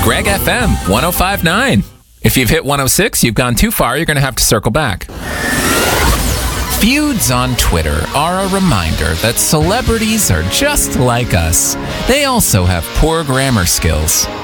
Greg FM 105.9. If you've hit 106, you've gone too far, you're going to have to circle back. Feuds on Twitter are a reminder that celebrities are just like us. They also have poor grammar skills.